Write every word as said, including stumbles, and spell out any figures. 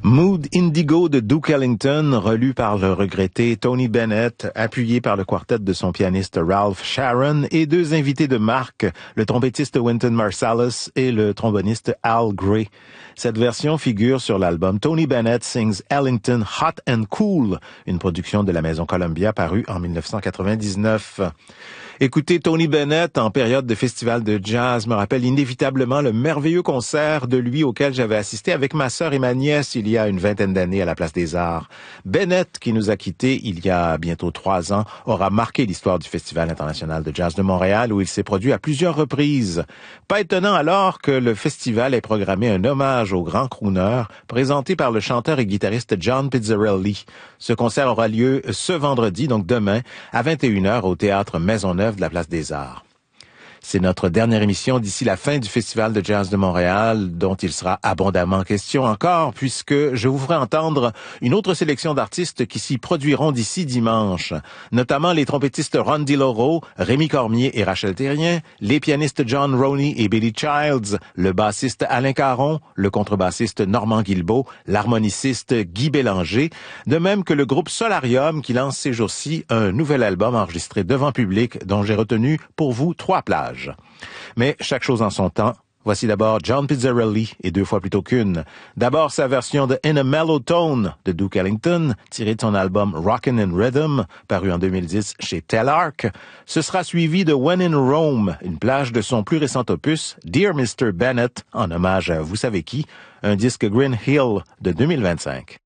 Mood Indigo de Duke Ellington, relu par le regretté Tony Bennett, appuyé par le quartet de son pianiste Ralph Sharon et deux invités de marque, le trompettiste Wynton Marsalis et le tromboniste Al Gray. Cette version figure sur l'album Tony Bennett Sings Ellington Hot and Cool, une production de la Maison Columbia parue en dix-neuf cent quatre-vingt-dix-neuf. Écouter Tony Bennett en période de festival de jazz me rappelle inévitablement le merveilleux concert de lui auquel j'avais assisté avec ma sœur et ma nièce il y a une vingtaine d'années à la Place des Arts. Bennett, qui nous a quittés il y a bientôt trois ans, aura marqué l'histoire du Festival international de jazz de Montréal où il s'est produit à plusieurs reprises. Pas étonnant alors que le festival ait programmé un hommage au grand crooner présenté par le chanteur et guitariste John Pizzarelli. Ce concert aura lieu ce vendredi, donc demain, à vingt et une heures au Théâtre Maisonneuve de la Place des Arts. C'est notre dernière émission d'ici la fin du Festival de jazz de Montréal, dont il sera abondamment question encore, puisque je vous ferai entendre une autre sélection d'artistes qui s'y produiront d'ici dimanche, notamment les trompettistes Ron DiLauro, Rémi Cormier et Rachel Thérien, les pianistes John Roney et Billy Childs, le bassiste Alain Caron, le contrebassiste Normand Guilbeault, l'harmoniciste Guy Bélanger, de même que le groupe Solarium qui lance ces jours-ci un nouvel album enregistré devant public dont j'ai retenu pour vous trois plages. Mais chaque chose en son temps. Voici d'abord John Pizzarelli, et deux fois plutôt qu'une. D'abord sa version de In a Mellow Tone de Duke Ellington, tirée de son album Rockin' in Rhythm, paru en deux mille dix chez Telarc. Ce sera suivi de When in Rome, une plage de son plus récent opus, Dear mister Bennett, en hommage à vous savez qui, un disque Green Hill de deux mille vingt-cinq.